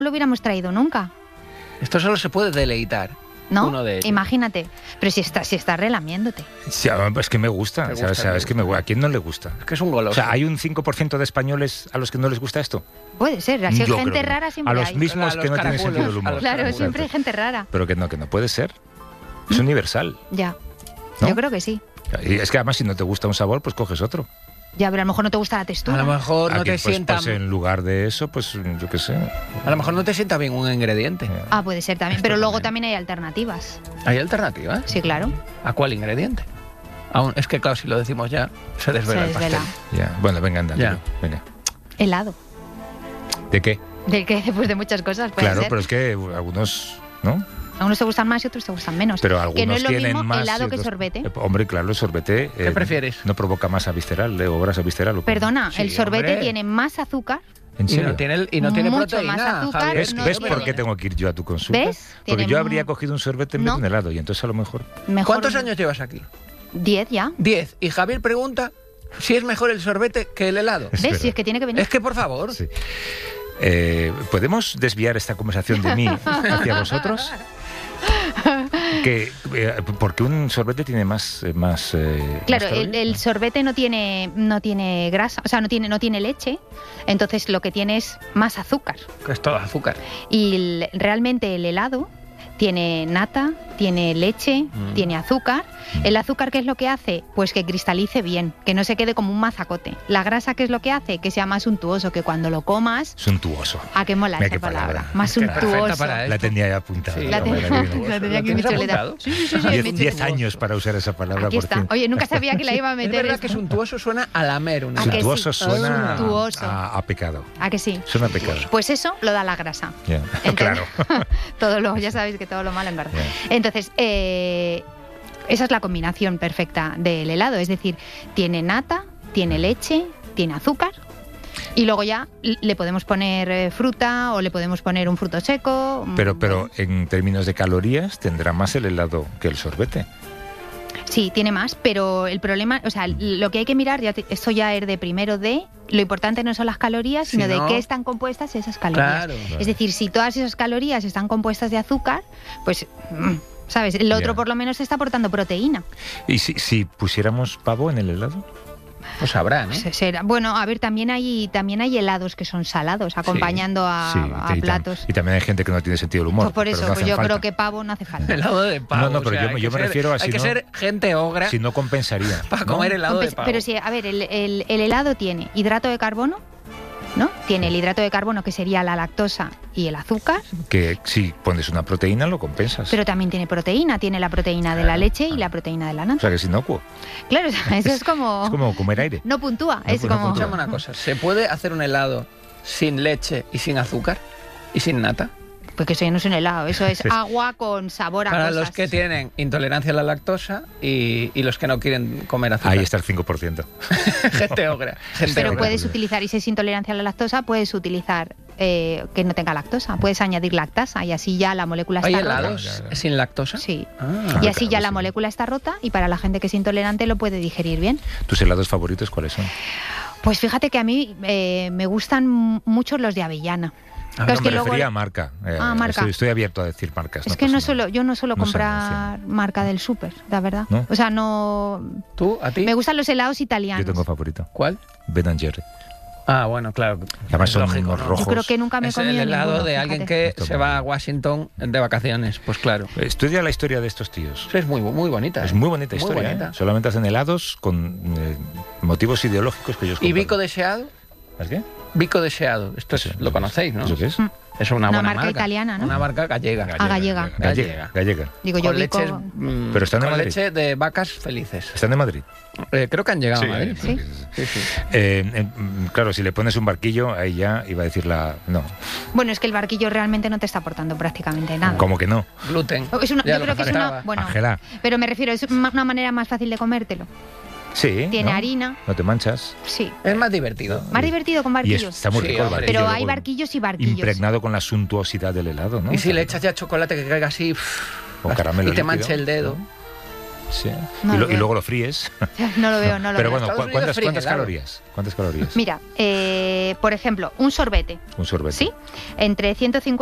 lo hubiéramos traído nunca. Esto solo se puede deleitar. ¿No? Uno de ellos. Imagínate. Pero si estás relamiéndote. Sí, es que me gusta. Te gusta, ¿Sabes que ¿A quién no le gusta? Es que es un goloso. O sea, ¿hay un 5% de españoles a los que no les gusta esto? Puede ser. Así Yo gente creo que no. rara siempre A los hay. mismos A los que no tienen caraculos, sentido del a humor. los Claro, caraculos. siempre hay gente rara. Pero que no puede ser. Es universal. Ya. ¿No? Yo creo que sí. Y es que además si no te gusta un sabor, pues coges otro. Ya, pero a lo mejor no te gusta la textura. A lo mejor no Aquí, te sienta... pues en lugar de eso, pues yo qué sé. A lo mejor no te sienta bien un ingrediente. Ah, puede ser también. Pero luego también hay alternativas. ¿Hay alternativas? Sí, claro. ¿A cuál ingrediente? Es que claro, si lo decimos ya, se desvela el Se desvela. pastel. Ya. Bueno, venga, anda. Ya. dilo, venga. Helado. ¿De qué? Del que después de muchas cosas puede Claro, ser. pero es que algunos, ¿no? A unos te gustan más y otros te gustan menos. Pero algunos que no es lo tienen mismo más helado y que otros- sorbete. Hombre, claro, el sorbete... ¿Qué prefieres? No provoca masa visceral, o grasa visceral. ¿o cómo? Perdona, Sí, el sorbete hombre. tiene más azúcar. ¿En Y no serio? tiene Mucho proteína, más azúcar, Javier. ¿Ves, no ¿ves tiene- por qué tengo que ir yo a tu consulta? ¿Ves? Porque Tiene yo mu- habría cogido un sorbete en vez No. de un helado y entonces a lo mejor... Mejor... ¿Cuántos años llevas aquí? 10 ya. 10. Y Javier pregunta si es mejor el sorbete que el helado. Es ¿Ves? verdad. Si es que tiene que venir. Es que, por favor. Sí. ¿Podemos desviar esta conversación de mí hacia vosotros? Porque un sorbete tiene más Claro, más el sorbete no tiene grasa, o sea, no tiene leche, entonces lo que tiene es más azúcar. Que es todo azúcar. Y realmente el helado tiene nata, tiene leche, tiene azúcar. El azúcar, ¿qué es lo que hace? Pues que cristalice bien, que no se quede como un mazacote. La grasa, ¿qué es lo que hace? Que sea más untuoso, que cuando lo comas... Suntuoso. ¿A qué mola Mira esa qué palabra? palabra. Más Es que perfecta untuoso. para La tenía ya apuntada. Sí, La hombre, tenía- la tienes. la tenía aquí ¿Lo en mi tienes chuleta. apuntado? Sí, sí, me he 10 hecho- años para usar esa palabra, Aquí por está. fin. Oye, nunca sabía que la iba a Es meter. verdad que esto. suntuoso suena a lamer una ¿A que sí? Suntuoso suena Suntuoso. a pecado. ¿A que sí? Suena a pecado. Pues eso lo da la grasa. Ya. Entonces- Claro. Ya sabéis que todo lo malo engorda. Ya. Entonces, esa es la combinación perfecta del helado. Es decir, tiene nata, tiene leche, tiene azúcar. Y luego ya le podemos poner fruta o le podemos poner un fruto seco. Pero en términos de calorías tendrá más el helado que el sorbete. Sí, tiene más, pero el problema, o sea, lo que hay que mirar, esto ya es de primero de, lo importante no son las calorías, sino Si no- de qué están compuestas esas calorías. Claro. Es decir, si todas esas calorías están compuestas de azúcar, pues, ¿sabes? El otro Ya. por lo menos está aportando proteína. ¿Y si pusiéramos pavo en el helado? Pues habrá, ¿no? Bueno, a ver, también hay helados que son salados, acompañando a y platos. Y también hay gente que no tiene sentido del humor. Pues por pero eso, no pues hacen yo falta. creo que pavo no hace falta. Helado de pavo. No, pero o sea, yo hay me que ser- refiero a si Hay que no- ser gente ogra Si no compensaría. para ¿no? comer helado de pavo. Pero sí, a ver, el helado tiene hidrato de carbono, ¿no? Tiene el hidrato de carbono, que sería la lactosa y el azúcar, Que si pones una proteína lo compensas. pero también tiene proteína. Tiene la proteína de la leche y la proteína de la O nata. sea que es inocuo. Claro, o sea, eso es como... Es como comer aire. No puntúa, No, es pues no como... puntúa. Escúchame una cosa, ¿se puede hacer un helado sin leche y sin azúcar? ¿Y sin nata? Porque eso ya no es un helado, eso es agua con sabor a Para cosas. los que tienen intolerancia a la lactosa y los que no quieren comer azúcar. Ahí está el 5%. Gente ogra. Gente Pero ogra. puedes utilizar, y si es intolerancia a la lactosa, puedes utilizar que no tenga lactosa. Puedes añadir lactasa y así ya la molécula ¿Hay está rota. helados sin lactosa? Sí. Ah. Y así ya claro, la sí. molécula está rota y para la gente que es intolerante lo puede digerir bien. ¿Tus helados favoritos cuáles son? Pues fíjate que a mí me gustan mucho los de avellana. No, Claro, es me que luego- refería a marca. marca. Estoy abierto a decir marcas. Es no que pasa nada. yo no suelo No sé comprar marca del súper, la verdad. ¿No? O sea, no... ¿Tú? ¿A ti? Me gustan los helados italianos. Yo tengo favorito. ¿Cuál? Ben & Jerry. Ah, bueno, claro. Además Es son lógico, unos ¿no? rojos. Yo creo que nunca me he Es el comido helado ninguno, de alguien fíjate. que Esto se es va muy a Washington de vacaciones. Pues claro. Estudia la historia de estos tíos. Es muy, muy bonita. Es muy bonita historia. bonita. ¿eh? Solamente hacen helados con motivos ideológicos que ellos ¿Y comparten. Bico deseado? ¿Es qué? Bico deseado. Esto Eso, lo conocéis, ¿no? ¿Eso qué es? Es una Una buena marca italiana, ¿no? Una marca gallega. Ah, gallega. Gallega. Digo yo, Con Bico... leches, Pero están en con Madrid. leche de vacas felices. ¿Están de Madrid? Creo que han llegado a Madrid. Sí. Sí, sí. Claro, si le pones un barquillo, ahí ya iba a decir no. Bueno, es que el barquillo realmente no te está aportando prácticamente nada. ¿Cómo que no? Gluten. Es una- Ya yo lo creo que es faltaba. una... Bueno, Ángela. pero me refiero, es una manera más fácil de comértelo. Sí. Tiene ¿no? harina, No te manchas. sí. Es más divertido. Más divertido con Y barquillos. está muy Sí, rico el hombre. barquillo. Pero hay luego barquillos y barquillos. impregnado con la suntuosidad del helado, ¿no? Y si le echas ya chocolate que caiga así Con caramelo y te líquido, manche el dedo. Sí. No y, lo y veo. luego lo fríes. No lo veo, no lo Pero veo. bueno, Estados Unidos ¿cuántas fríen helado. calorías? ¿Cuántas calorías? Mira, por ejemplo, un sorbete, Un sorbete. ¿sí? Entre 150